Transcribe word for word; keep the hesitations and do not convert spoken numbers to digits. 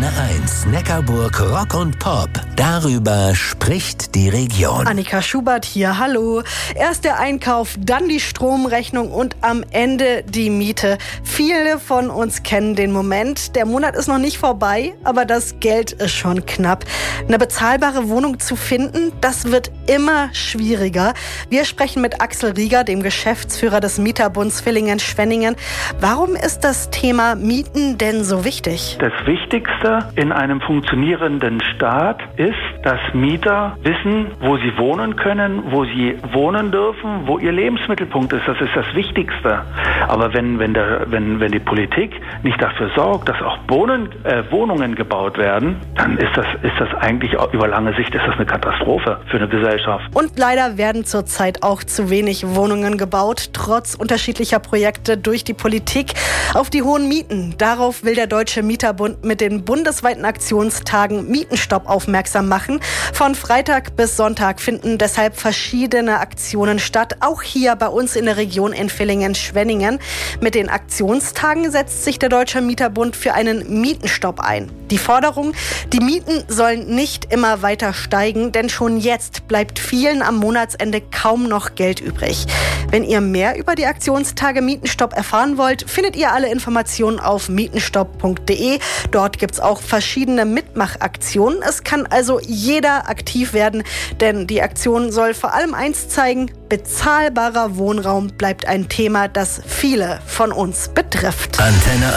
Antenne eins, Neckarburg Rock und Pop. Darüber spricht die Region. Annika Schubert hier, hallo. Erst der Einkauf, dann die Stromrechnung und am Ende die Miete. Viele von uns kennen den Moment. Der Monat ist noch nicht vorbei, aber das Geld ist schon knapp. Eine bezahlbare Wohnung zu finden, das wird immer schwieriger. Wir sprechen mit Axel Rieger, dem Geschäftsführer des Mieterbunds Villingen-Schwenningen. Warum ist das Thema Mieten denn so wichtig? Das Wichtigste in einem funktionierenden Staat ist, dass Mieter wissen, wo sie wohnen können, wo sie wohnen dürfen, wo ihr Lebensmittelpunkt ist. Das ist das Wichtigste. Aber wenn, wenn, der, wenn, wenn die Politik nicht dafür sorgt, dass auch Wohnen, äh, Wohnungen gebaut werden, dann ist das, ist das eigentlich auch, über lange Sicht ist das eine Katastrophe für eine Gesellschaft. Und leider werden zurzeit auch zu wenig Wohnungen gebaut, trotz unterschiedlicher Projekte durch die Politik. Auf die hohen Mieten, darauf will der Deutsche Mieterbund mit den bundesweiten Aktionstagen Mietenstopp aufmerksam machen. Von Freitag bis Sonntag finden deshalb verschiedene Aktionen statt, auch hier bei uns in der Region in Villingen-Schwenningen. Mit den Aktionstagen setzt sich der Deutsche Mieterbund für einen Mietenstopp ein. Die Forderung, die Mieten sollen nicht immer weiter steigen, denn schon jetzt bleibt vielen am Monatsende kaum noch Geld übrig. Wenn ihr mehr über die Aktionstage Mietenstopp erfahren wollt, findet ihr alle Informationen auf mietenstopp punkt de. Dort gibt es auch verschiedene Mitmachaktionen. Es kann also jeder aktiv werden, denn die Aktion soll vor allem eins zeigen: bezahlbarer Wohnraum bleibt ein Thema, das viele von uns betrifft. Antenne